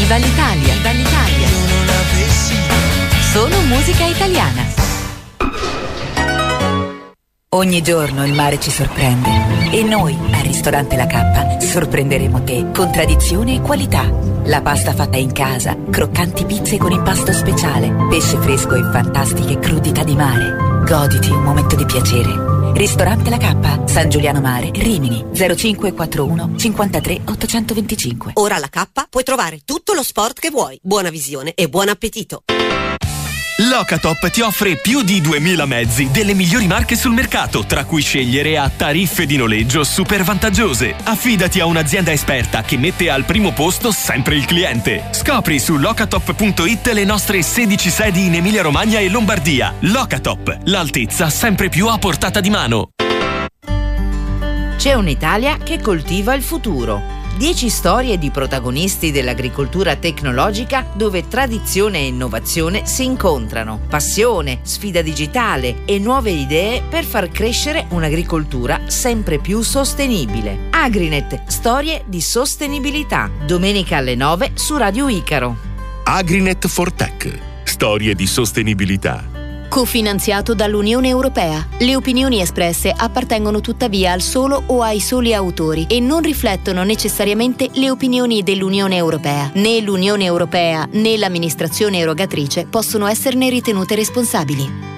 Viva l'Italia! Viva l'Italia! Solo musica italiana. Ogni giorno il mare ci sorprende e noi al ristorante La Cappa sorprenderemo te con tradizione e qualità. La pasta fatta in casa, croccanti pizze con impasto speciale, pesce fresco e fantastiche crudità di mare. Goditi un momento di piacere. Ristorante La Cappa, San Giuliano Mare, Rimini, 0541 53 825. Ora alla Cappa puoi trovare tutto lo sport che vuoi. Buona visione e buon appetito. Locatop ti offre più di 2000 mezzi delle migliori marche sul mercato, tra cui scegliere a tariffe di noleggio super vantaggiose. Affidati a un'azienda esperta che mette al primo posto sempre il cliente. Scopri su locatop.it le nostre 16 sedi in Emilia-Romagna e Lombardia. Locatop, l'altezza sempre più a portata di mano. C'è un'Italia che coltiva il futuro. 10 storie di protagonisti dell'agricoltura tecnologica dove tradizione e innovazione si incontrano. Passione, sfida digitale e nuove idee per far crescere un'agricoltura sempre più sostenibile. Agrinet, storie di sostenibilità. Domenica alle 9 su Radio Icaro. Agrinet for Tech, storie di sostenibilità. Cofinanziato dall'Unione Europea. Le opinioni espresse appartengono tuttavia al solo o ai soli autori e non riflettono necessariamente le opinioni dell'Unione Europea. Né l'Unione Europea né l'amministrazione erogatrice possono esserne ritenute responsabili.